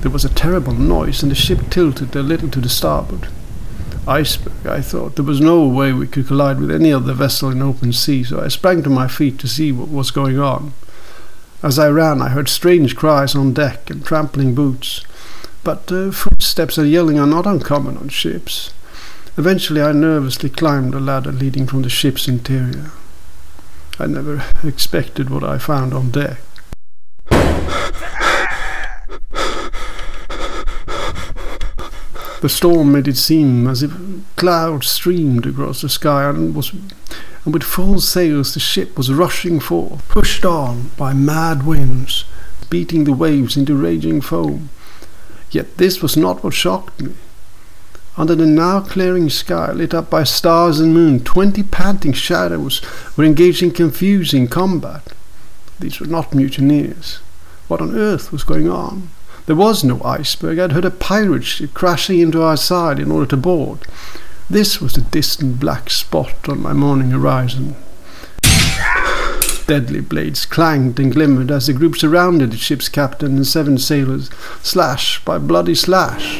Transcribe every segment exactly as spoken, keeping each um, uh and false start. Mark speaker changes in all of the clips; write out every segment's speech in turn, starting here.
Speaker 1: There was a terrible noise, and the ship tilted a little to the starboard. Iceberg, I thought. There was no way we could collide with any other vessel in open sea, so I sprang to my feet to see what was going on. As I ran, I heard strange cries on deck and trampling boots, but uh, footsteps and yelling are not uncommon on ships. Eventually I nervously climbed a ladder leading from the ship's interior. I never expected what I found on deck. The storm made it seem as if clouds streamed across the sky, and was, and with full sails the ship was rushing forth, pushed on by mad winds, beating the waves into raging foam. Yet this was not what shocked me. Under the now clearing sky, lit up by stars and moon, twenty panting shadows were engaged in confusing combat. These were not mutineers. What on earth was going on? There was no iceberg. I'd heard a pirate ship crashing into our side in order to board. This was the distant black spot on my morning horizon. Deadly blades clanged and glimmered as the group surrounded the ship's captain and seven sailors, slash by bloody slash.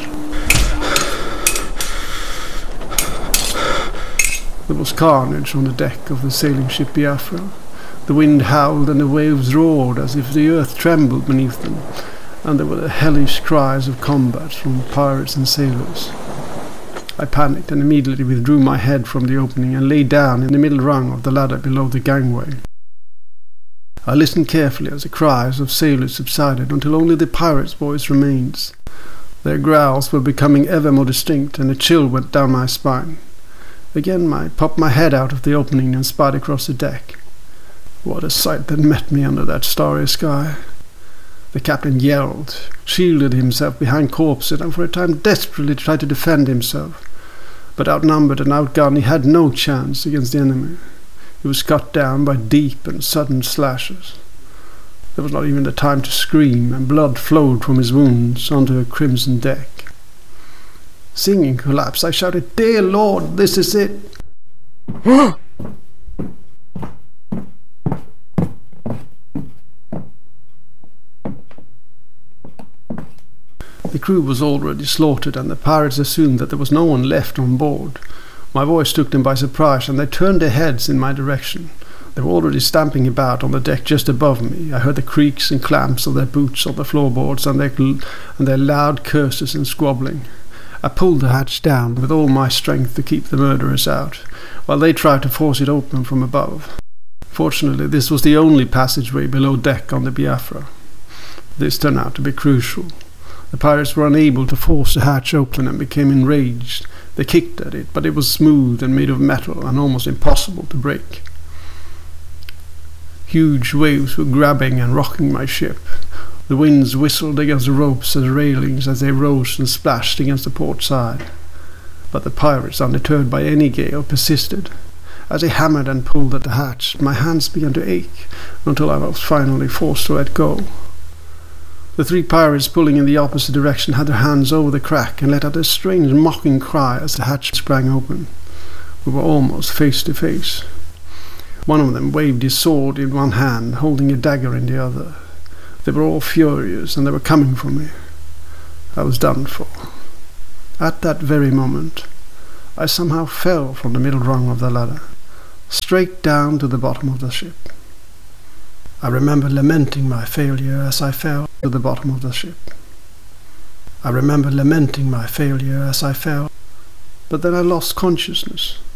Speaker 1: There was carnage on the deck of the sailing ship Biafra. The wind howled and the waves roared as if the earth trembled beneath them, and there were the hellish cries of combat from pirates and sailors. I panicked and immediately withdrew my head from the opening and lay down in the middle rung of the ladder below the gangway. I listened carefully as the cries of sailors subsided until only the pirates' voice remained. Their growls were becoming ever more distinct, and a chill went down my spine. Again I popped my head out of the opening and spied across the deck. What a sight that met me under that starry sky! The captain yelled, shielded himself behind corpses, and for a time desperately tried to defend himself. But outnumbered and outgunned, he had no chance against the enemy. He was cut down by deep and sudden slashes. There was not even the time to scream, and blood flowed from his wounds onto a crimson deck. Seeing collapse, I shouted, "Dear Lord, this is it!" The crew was already slaughtered, and the pirates assumed that there was no one left on board. My voice took them by surprise, and they turned their heads in my direction. They were already stamping about on the deck just above me. I heard the creaks and clamps of their boots on the floorboards, and their, and their loud curses and squabbling. I pulled the hatch down with all my strength to keep the murderers out, while they tried to force it open from above. Fortunately, this was the only passageway below deck on the Biafra. This turned out to be crucial. The pirates were unable to force the hatch open and became enraged. They kicked at it, but it was smooth and made of metal and almost impossible to break. Huge waves were grabbing and rocking my ship. The winds whistled against the ropes and railings as they rose and splashed against the port side. But the pirates, undeterred by any gale, persisted. As they hammered and pulled at the hatch, my hands began to ache until I was finally forced to let go. The three pirates pulling in the opposite direction had their hands over the crack and let out a strange mocking cry as the hatch sprang open. We were almost face to face. One of them waved his sword in one hand, holding a dagger in the other. They were all furious, and they were coming for me. I was done for. At that very moment, I somehow fell from the middle rung of the ladder, straight down to the bottom of the ship. I remember lamenting my failure as I fell to the bottom of the ship. I remember lamenting my failure as I fell, but then I lost consciousness.